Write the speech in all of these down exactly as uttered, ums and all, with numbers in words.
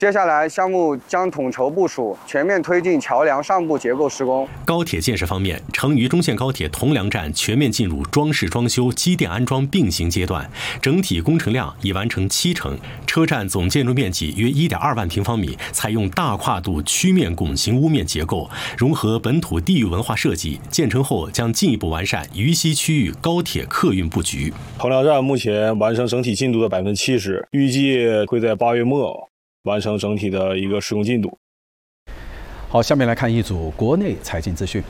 接下来，项目将统筹部署，全面推进桥梁上部结构施工。 高铁建设方面，成渝中线高铁铜梁站全面进入装饰装修、机电安装并行阶段，整体工程量已完成七成。车站总建筑面积约 一点二万平方米，采用大跨度曲面拱形屋面结构，融合本土地域文化设计。建成后将进一步完善渝西区域高铁客运布局。 铜梁站目前完成整体进度的百分之七十，预计会在八月末完成整体的一个施工进度。 好，下面来看一组国内财经资讯。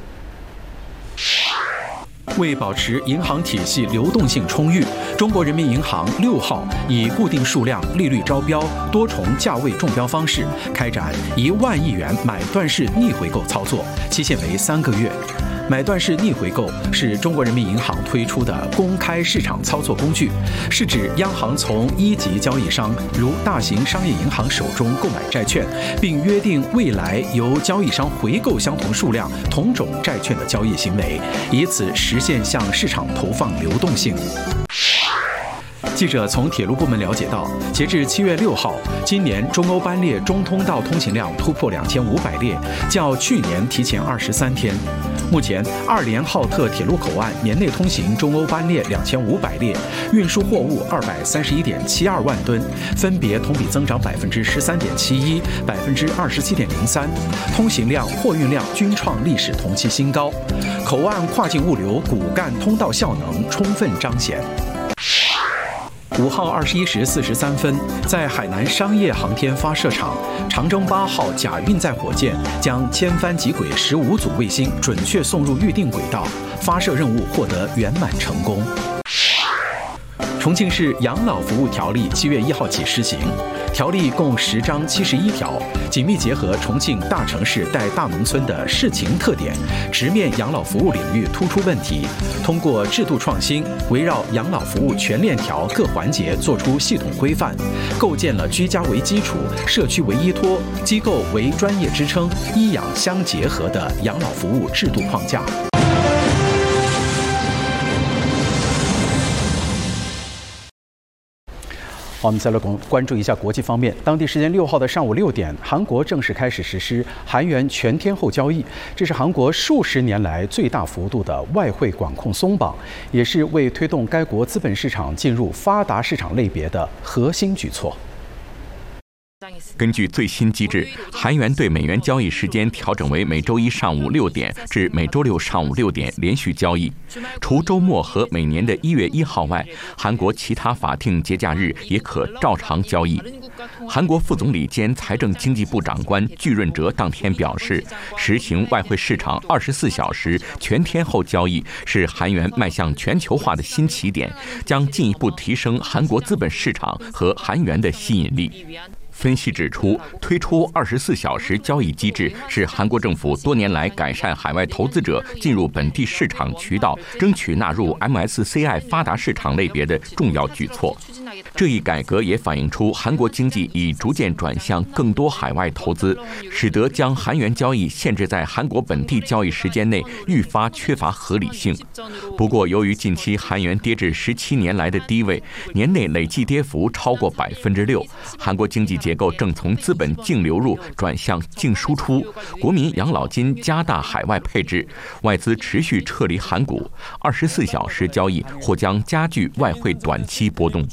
为保持银行体系流动性充裕，中国人民银行六号以固定数量、利率招标、多重价位中标方式开展一万亿元买断式逆回购操作，期限为三个月。买断式逆回购是中国人民银行推出的公开市场操作工具，是指央行从一级交易商如大型商业银行手中购买债券，并约定未来由交易商回购相同数量同种债券的交易行为，以此实现向市场投放流动性。记者从铁路部门了解到，截至七月六号，今年中欧班列中通道通行量突破两千五百列，较去年提前二十三天。目前，二连浩特铁路口岸年内通行中欧班列两千五百列，运输货物二百三十一点七二万吨，分别同比增长百分之十三点七一、百分之二十七点零三，通行量、货运量均创历史同期新高，口岸跨境物流骨干通道效能充分彰显。五号二十一时四十三分，在海南商业航天发射场，长征八号甲运载火箭将千帆极轨十五组卫星准确送入预定轨道，发射任务获得圆满成功。重庆市养老服务条例七月一号起施行，条例共十章七十一条，紧密结合重庆大城市带大农村的市情特点，直面养老服务领域突出问题，通过制度创新，围绕养老服务全链条各环节做出系统规范，构建了居家为基础、社区为依托、机构为专业支撑、医养相结合的养老服务制度框架。 好，我们再来关注一下国际方面。当地时间六号的上午六点，韩国正式开始实施韩元全天候交易，这是韩国数十年来最大幅度的外汇管控松绑，也是为推动该国资本市场进入发达市场类别的核心举措。 根据最新机制，韩元对美元交易时间调整为每周一上午六点至每周六上午六点连续交易，除周末和每年的一月一号外，韩国其他法定节假日也可照常交易。韩国副总理兼财政经济部长官具润哲当天表示，实行外汇市场二十四小时全天候交易是韩元迈向全球化的新起点，将进一步提升韩国资本市场和韩元的吸引力。分析指出，推出二十四小时交易机制是韩国政府多年来改善海外投资者进入本地市场渠道、争取纳入 M S C I 发达市场类别的重要举措。这一改革也反映出韩国经济已逐渐转向更多海外投资，使得将韩元交易限制在韩国本地交易时间内愈发缺乏合理性。不过，由于近期韩元跌至十七年来的低位，年内累计跌幅超过百分之六，韩国经济结构正从资本净流入转向净输出，国民养老金加大海外配置，外资持续撤离韩股，二十四小时交易或将加剧外汇短期波动。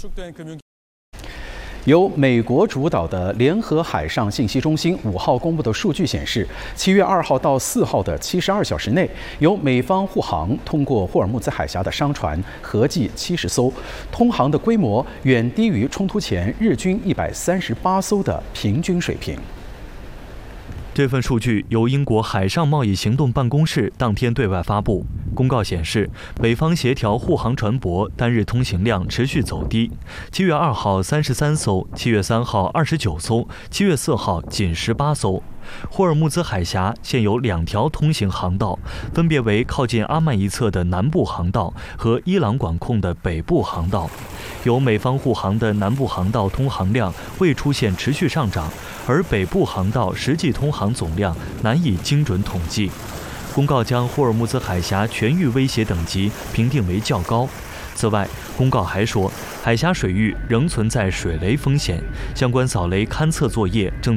由美国主导的联合海上信息中心五号公布的数据显示，七月二号到四号的七十二小时内，由美方护航通过霍尔木兹海峡的商船合计七十艘，通航的规模远低于冲突前日均一百三十八艘的平均水平。 这份数据由英国海上贸易行动办公室当天对外发布。公告显示，美方协调护航船舶单日通行量持续走低，七月二号三十三艘，七月三号二十九艘，七月四号仅十八艘。霍尔木兹海峡现有两条通行航道，分别为靠近阿曼一侧的南部航道和伊朗管控的北部航道。由美方护航的南部航道通航量未出现持续上涨，而北部航道实际通航总量难以精准统计。公告将霍尔木兹海峡全域威胁等级评定为较高。此外，公告还说，海海峡水域仍存在水雷风险，相关扫雷勘测作业正